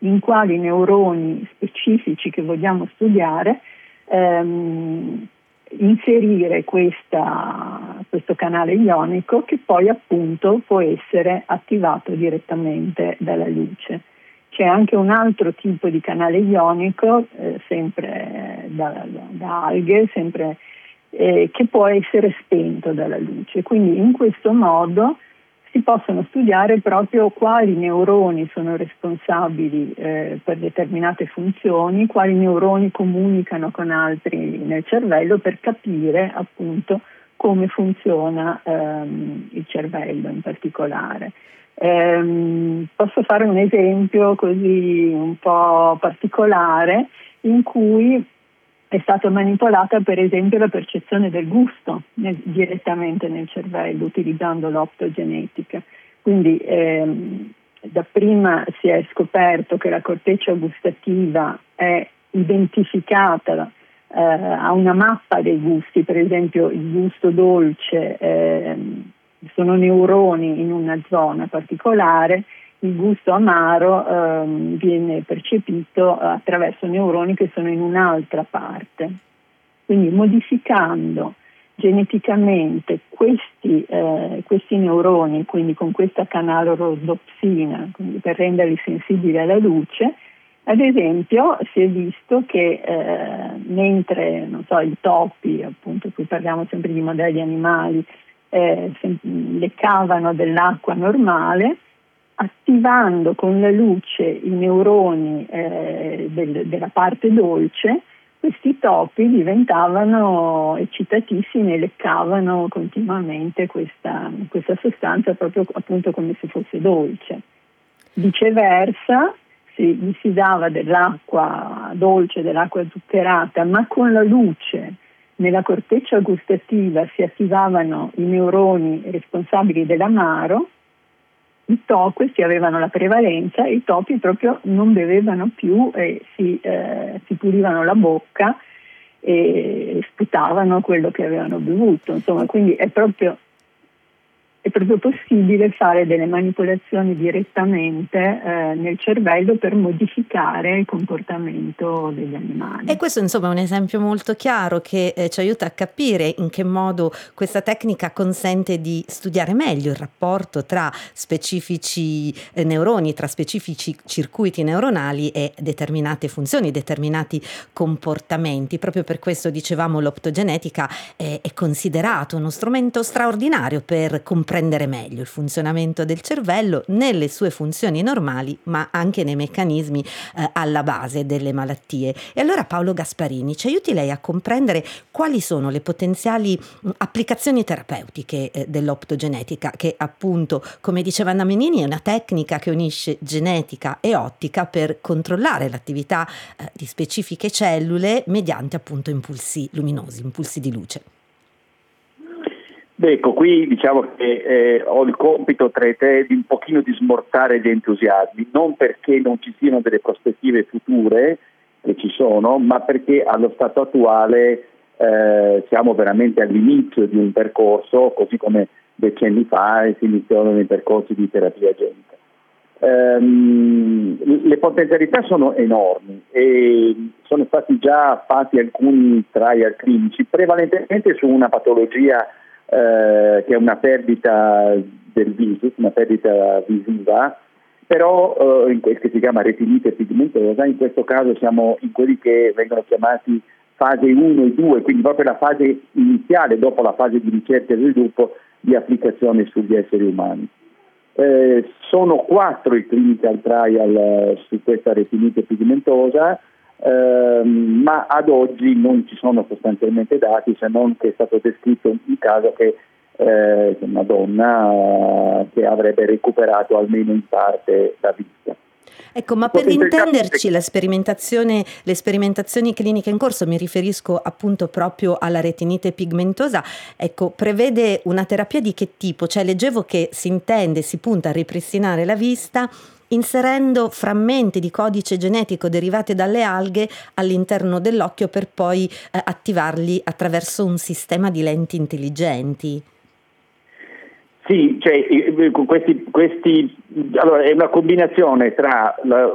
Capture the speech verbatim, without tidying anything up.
in quali neuroni specifici che vogliamo studiare ehm, inserire questa, questo canale ionico, che poi appunto può essere attivato direttamente dalla luce. C'è anche un altro tipo di canale ionico, eh, sempre da, da, da alghe, sempre, eh, che può essere spento dalla luce. Quindi in questo modo si possono studiare proprio quali neuroni sono responsabili eh, per determinate funzioni, quali neuroni comunicano con altri nel cervello, per capire appunto come funziona ehm, il cervello in particolare. Ehm, posso fare un esempio così un po' particolare in cui è stata manipolata per esempio la percezione del gusto nel, direttamente nel cervello utilizzando l'optogenetica. Quindi ehm, dapprima si è scoperto che la corteccia gustativa è identificata eh, a una mappa dei gusti, per esempio il gusto dolce ehm, sono neuroni in una zona particolare, il gusto amaro ehm, viene percepito attraverso neuroni che sono in un'altra parte. Quindi modificando geneticamente questi, eh, questi neuroni, quindi con questa canalorhodopsina, quindi per renderli sensibili alla luce, ad esempio si è visto che eh, mentre non so, i topi, appunto qui parliamo sempre di modelli animali, eh, leccavano dell'acqua normale, attivando con la luce i neuroni eh, del, della parte dolce, questi topi diventavano eccitatissimi e leccavano continuamente questa, questa sostanza proprio appunto come se fosse dolce. Viceversa, si, gli si dava dell'acqua dolce, dell'acqua zuccherata, ma con la luce nella corteccia gustativa si attivavano i neuroni responsabili dell'amaro. I topi, questi avevano la prevalenza, e i topi proprio non bevevano più e si, eh, si pulivano la bocca e sputavano quello che avevano bevuto. Insomma, quindi è proprio, è proprio possibile fare delle manipolazioni direttamente eh, nel cervello per modificare il comportamento degli animali. E questo insomma è un esempio molto chiaro che eh, ci aiuta a capire in che modo questa tecnica consente di studiare meglio il rapporto tra specifici eh, neuroni, tra specifici circuiti neuronali e determinate funzioni, determinati comportamenti. Proprio per questo, dicevamo, l'optogenetica è, è considerato uno strumento straordinario per comprendere meglio il funzionamento del cervello nelle sue funzioni normali, ma anche nei meccanismi eh, alla base delle malattie. E allora Paolo Gasparini, ci aiuti lei a comprendere quali sono le potenziali mh, applicazioni terapeutiche eh, dell'optogenetica, che appunto, come diceva Anna Menini, è una tecnica che unisce genetica e ottica per controllare l'attività eh, di specifiche cellule mediante appunto impulsi luminosi, impulsi di luce. Beh, ecco, qui diciamo che eh, ho il compito tra i te di un pochino di smorzare gli entusiasmi, non perché non ci siano delle prospettive future, che ci sono, ma perché allo stato attuale eh, siamo veramente all'inizio di un percorso, così come decenni fa si iniziarono i percorsi di terapia genica. Ehm, le potenzialità sono enormi e sono stati già fatti alcuni trial clinici, prevalentemente su una patologia Eh, che è una perdita del visus, una perdita visiva, però eh, in quel che si chiama retinite pigmentosa. In questo caso siamo in quelli che vengono chiamati fase uno e due, quindi proprio la fase iniziale dopo la fase di ricerca e sviluppo di applicazione sugli esseri umani. Eh, sono quattro i clinical trial eh, su questa retinite pigmentosa, eh, ma ad oggi non ci sono sostanzialmente dati, se non che è stato descritto un caso che eh, una donna eh, che avrebbe recuperato almeno in parte la vista. Ecco, ma per intenderci la sperimentazione, le sperimentazioni cliniche in corso, mi riferisco appunto proprio alla retinite pigmentosa, ecco, prevede una terapia di che tipo? Cioè, leggevo che si intende, si punta a ripristinare la vista inserendo frammenti di codice genetico derivati dalle alghe all'interno dell'occhio per poi eh, attivarli attraverso un sistema di lenti intelligenti. Sì, cioè questi, questi allora è una combinazione tra la,